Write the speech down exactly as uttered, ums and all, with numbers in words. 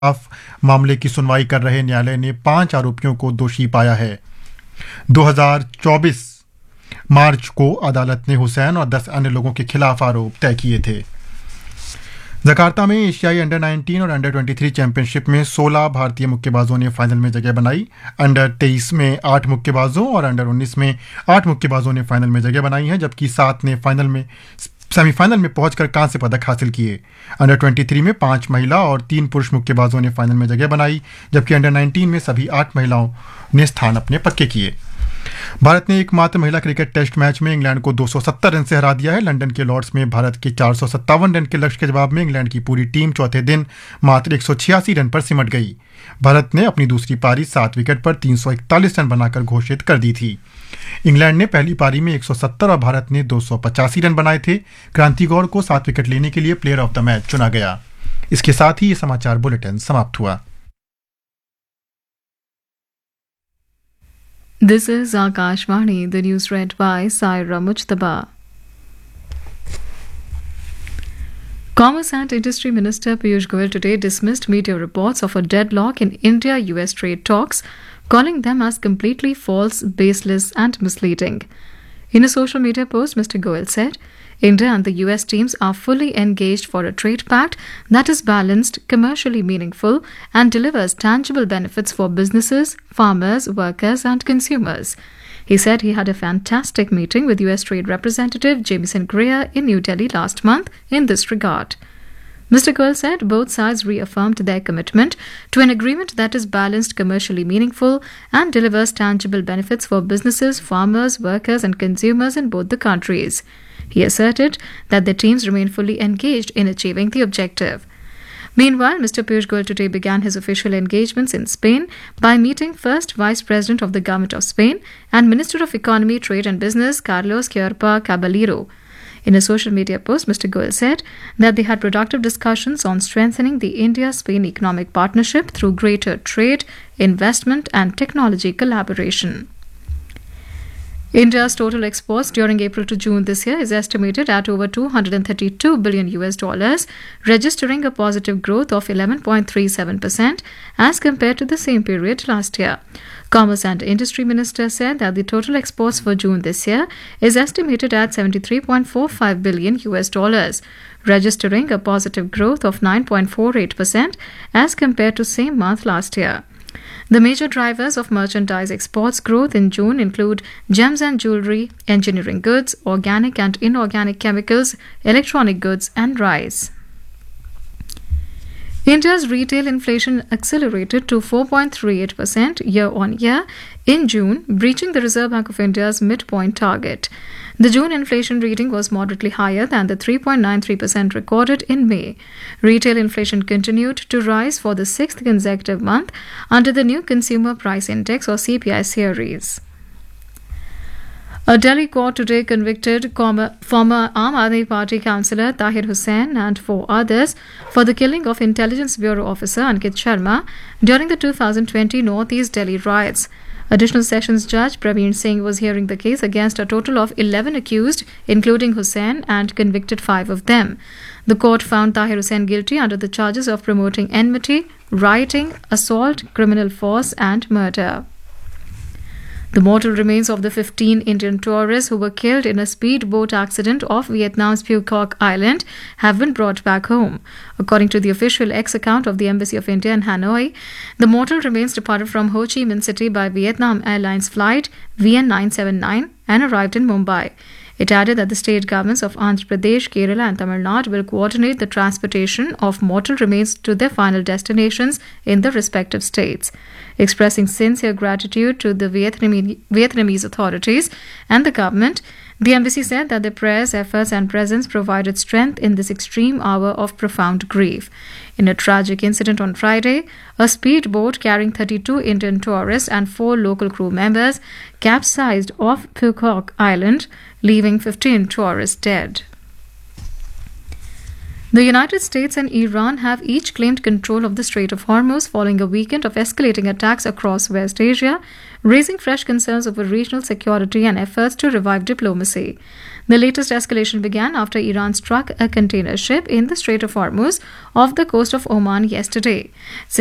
खिलाफ मामले की सुनवाई कर रहे न्यायालय ने पांच आरोपियों को दोषी पाया है। दो हज़ार चौबीस मार्च को अदालत ने हुसैन और दस अन्य लोगों के खिलाफ आरोप तय किए थे। जकार्ता में एशियाई अंडर नाइनटीन और अंडर तेईस चैंपियनशिप में सोलह भारतीय मुक्केबाजों ने फाइनल में जगह बनाई। अंडर तेईस में आठ मुक्केबाजों और अंडर उन्नीस में आठ मुक्केबाजों ने फाइनल में जगह बनाई है, जबकि सात ने फाइनल में सेमीफाइनल में पहुंचकर कांस्य पदक हासिल किए। अंडर तेईस में पांच महिला और तीन पुरुष मुक्केबाजों ने फाइनल में जगह बनाई, जबकि अंडर उन्नीस में सभी आठ महिलाओं ने स्थान अपने पक्के किए। भारत ने एकमात्र महिला क्रिकेट टेस्ट मैच में इंग्लैंड को दो सौ सत्तर रन से हरा दिया है। लंदन के लॉर्ड्स में भारत के चार सौ सत्तावन रन के लक्ष्य के जवाब में इंग्लैंड की पूरी टीम चौथे दिन मात्र एक सौ छियासी रन पर सिमट गई। भारत ने अपनी दूसरी पारी सात विकेट पर तीन सौ इकतालीस रन बनाकर घोषित कर दी थी। इंग्लैंड ने पहली पारी में एक सौ सत्तर और भारत ने दो सौ पचासी रन बनाए थे। क्रांति गौर को सात विकेट लेने के लिए प्लेयर ऑफ द मैच चुना गया। इसके साथ ही ये समाचार बुलेटिन समाप्त हुआ। This is Akashvani, the news read by Saira Mujtaba. Commerce and Industry Minister Piyush Goyal today dismissed media reports of a deadlock in India-U S trade talks, calling them as completely false, baseless and misleading. In a social media post, Mister Goyal said, India and the U S teams are fully engaged for a trade pact that is balanced, commercially meaningful, and delivers tangible benefits for businesses, farmers, workers, and consumers. He said he had a fantastic meeting with U S Trade Representative Jameson Greer in New Delhi last month in this regard. Mister Goyal said both sides reaffirmed their commitment to an agreement that is balanced, commercially meaningful, and delivers tangible benefits for businesses, farmers, workers, and consumers in both the countries. He asserted that the teams remain fully engaged in achieving the objective. Meanwhile, Mister Piyush Goyal today began his official engagements in Spain by meeting first Vice President of the Government of Spain and Minister of Economy, Trade and Business Carlos Queiroz Caballero. In a social media post, Mister Goyal said that they had productive discussions on strengthening the India-Spain economic partnership through greater trade, investment and technology collaboration. India's total exports during April to June this year is estimated at over two hundred thirty-two billion U S dollars, registering a positive growth of eleven point three seven percent as compared to the same period last year. Commerce and Industry Minister said that the total exports for June this year is estimated at seventy-three point four five billion U S dollars, registering a positive growth of nine point four eight percent as compared to same month last year. The major drivers of merchandise exports growth in June include gems and jewellery, engineering goods, organic and inorganic chemicals, electronic goods and rice. India's retail inflation accelerated to four point three eight percent year-on-year in June, breaching the Reserve Bank of India's midpoint target. The June inflation reading was moderately higher than the three point nine three percent recorded in May. Retail inflation continued to rise for the sixth consecutive month under the new Consumer Price Index or C P I series. A Delhi court today convicted former Aam Aadmi Party councillor Tahir Hussain and four others for the killing of Intelligence Bureau officer Ankit Sharma during the two thousand twenty North East Delhi riots. Additional Sessions Judge Praveen Singh was hearing the case against a total of eleven accused, including Hussain, and convicted five of them. The court found Tahir Hussain guilty under the charges of promoting enmity, rioting, assault, criminal force, and murder. The mortal remains of the fifteen Indian tourists who were killed in a speedboat accident off Vietnam's Phuoc Island have been brought back home. According to the official X account of the Embassy of India in Hanoi, the mortal remains departed from Ho Chi Minh City by Vietnam Airlines flight V N nine seven nine and arrived in Mumbai. It added that the state governments of Andhra Pradesh, Kerala and Tamil Nadu will coordinate the transportation of mortal remains to their final destinations in the respective states. Expressing sincere gratitude to the Vietnamese, Vietnamese authorities and the government, the embassy said that their prayers, efforts and presence provided strength in this extreme hour of profound grief. In a tragic incident on Friday, a speedboat carrying thirty-two Indian tourists and four local crew members capsized off Phuoc Island, leaving fifteen tourists dead. The United States and Iran have each claimed control of the Strait of Hormuz following a weekend of escalating attacks across West Asia, raising fresh concerns over regional security and efforts to revive diplomacy. The latest escalation began after Iran struck a container ship in the Strait of Hormuz off the coast of Oman yesterday.